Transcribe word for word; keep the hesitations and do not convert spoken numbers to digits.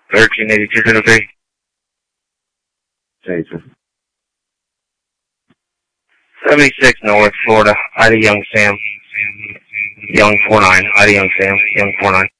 thirteen eighty-two zero three. Jason. seventy-six North, Florida, Ida Young Sam. Young four nine, Ida Young Sam, Young four nine.